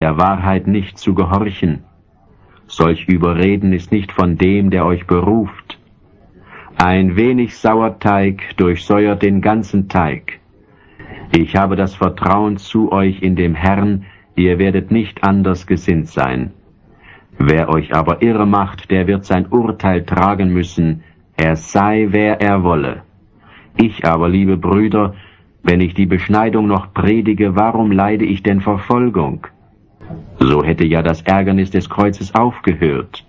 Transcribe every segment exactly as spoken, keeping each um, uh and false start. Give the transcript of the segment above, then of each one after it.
der Wahrheit nicht zu gehorchen. Solch Überreden ist nicht von dem, der euch beruft. Ein wenig Sauerteig durchsäuert den ganzen Teig. Ich habe das Vertrauen zu euch in dem Herrn, ihr werdet nicht anders gesinnt sein. Wer euch aber irre macht, der wird sein Urteil tragen müssen, er sei, wer er wolle. Ich aber, liebe Brüder, wenn ich die Beschneidung noch predige, warum leide ich denn Verfolgung? So hätte ja das Ärgernis des Kreuzes aufgehört.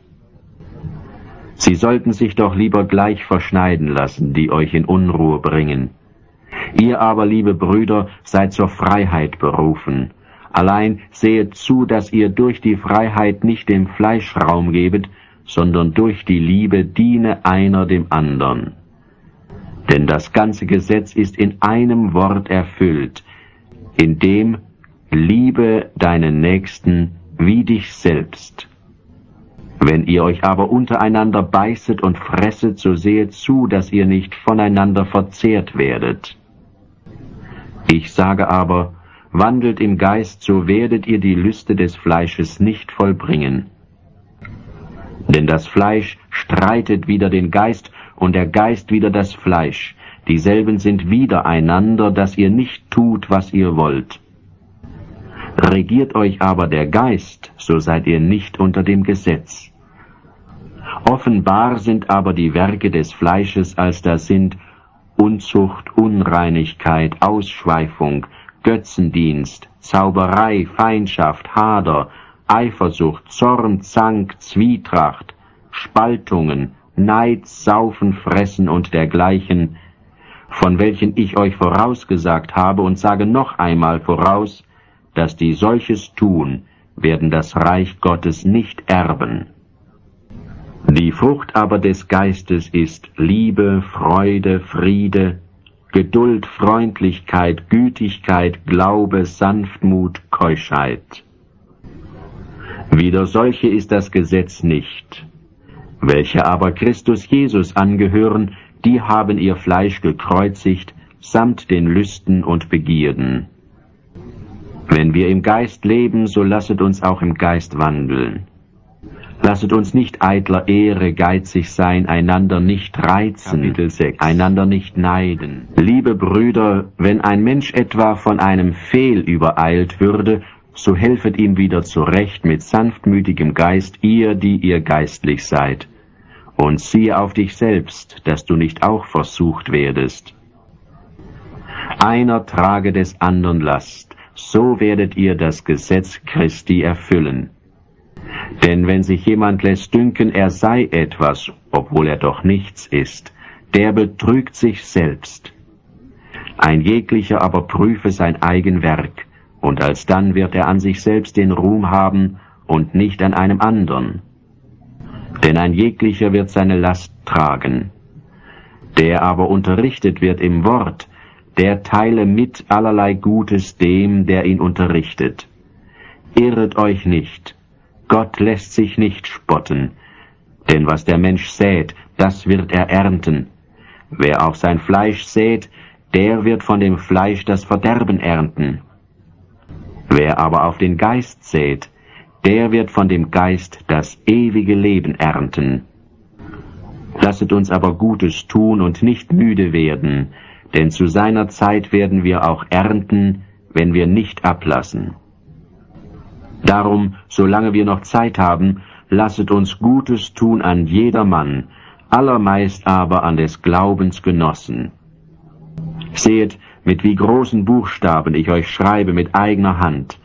Sie sollten sich doch lieber gleich verschneiden lassen, die euch in Unruhe bringen. Ihr aber, liebe Brüder, seid zur Freiheit berufen. Allein sehet zu, dass ihr durch die Freiheit nicht dem Fleisch Raum gebet, sondern durch die Liebe diene einer dem andern. Denn das ganze Gesetz ist in einem Wort erfüllt, in dem liebe deinen Nächsten wie dich selbst. Wenn ihr euch aber untereinander beißet und fresset, so sehet zu, dass ihr nicht voneinander verzehrt werdet. Ich sage aber, wandelt im Geist, so werdet ihr die Lüste des Fleisches nicht vollbringen. Denn das Fleisch streitet wider den Geist, und der Geist wider das Fleisch. Dieselben sind wider einander, dass ihr nicht tut, was ihr wollt. Regiert euch aber der Geist, so seid ihr nicht unter dem Gesetz. Offenbar sind aber die Werke des Fleisches, als da sind Unzucht, Unreinigkeit, Ausschweifung, Götzendienst, Zauberei, Feindschaft, Hader, Eifersucht, Zorn, Zank, Zwietracht, Spaltungen, Neid, Saufen, Fressen und dergleichen, von welchen ich euch vorausgesagt habe und sage noch einmal voraus, dass die solches tun, werden das Reich Gottes nicht erben. Die Frucht aber des Geistes ist Liebe, Freude, Friede, Geduld, Freundlichkeit, Gütigkeit, Glaube, Sanftmut, Keuschheit. Wider solche ist das Gesetz nicht. Welche aber Christus Jesus angehören, die haben ihr Fleisch gekreuzigt, samt den Lüsten und Begierden. Wenn wir im Geist leben, so lasset uns auch im Geist wandeln. Lasset uns nicht eitler Ehre geizig sein, einander nicht reizen, einander nicht neiden. Liebe Brüder, wenn ein Mensch etwa von einem Fehl übereilt würde, so helfet ihm wieder zurecht mit sanftmütigem Geist, ihr, die ihr geistlich seid. Und siehe auf dich selbst, dass du nicht auch versucht werdest. Einer trage des andern Last, so werdet ihr das Gesetz Christi erfüllen. Denn wenn sich jemand lässt dünken, er sei etwas, obwohl er doch nichts ist, der betrügt sich selbst. Ein jeglicher aber prüfe sein eigen Werk, und alsdann wird er an sich selbst den Ruhm haben und nicht an einem andern. Denn ein jeglicher wird seine Last tragen. Der aber unterrichtet wird im Wort, der teile mit allerlei Gutes dem, der ihn unterrichtet. Irret euch nicht, Gott lässt sich nicht spotten, denn was der Mensch sät, das wird er ernten. Wer auf sein Fleisch sät, der wird von dem Fleisch das Verderben ernten. Wer aber auf den Geist sät, der wird von dem Geist das ewige Leben ernten. Lasset uns aber Gutes tun und nicht müde werden, denn zu seiner Zeit werden wir auch ernten, wenn wir nicht ablassen. Darum, solange wir noch Zeit haben, lasset uns Gutes tun an jedermann, allermeist aber an des Glaubens Genossen. Sehet, mit wie großen Buchstaben ich euch schreibe mit eigener Hand.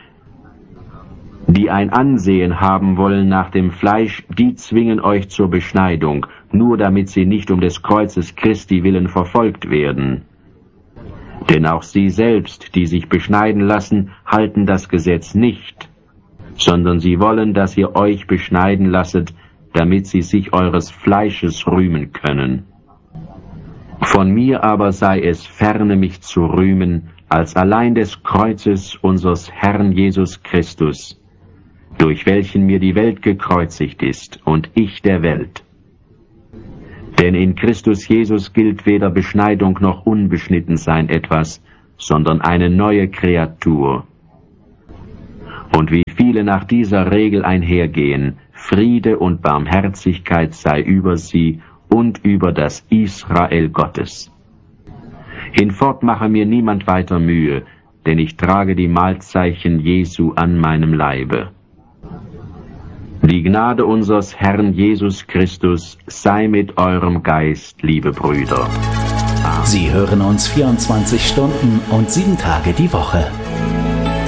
Die ein Ansehen haben wollen nach dem Fleisch, die zwingen euch zur Beschneidung, nur damit sie nicht um des Kreuzes Christi willen verfolgt werden. Denn auch sie selbst, die sich beschneiden lassen, halten das Gesetz nicht, sondern sie wollen, dass ihr euch beschneiden lasset, damit sie sich eures Fleisches rühmen können. Von mir aber sei es ferne, mich zu rühmen, als allein des Kreuzes unseres Herrn Jesus Christus, durch welchen mir die Welt gekreuzigt ist und ich der Welt. Denn in Christus Jesus gilt weder Beschneidung noch Unbeschnittensein etwas, sondern eine neue Kreatur. Und wie viele nach dieser Regel einhergehen, Friede und Barmherzigkeit sei über sie und über das Israel Gottes. Hinfort mache mir niemand weiter Mühe, denn ich trage die Malzeichen Jesu an meinem Leibe. Die Gnade unseres Herrn Jesus Christus sei mit eurem Geist, liebe Brüder. Sie hören uns vierundzwanzig Stunden und sieben Tage die Woche.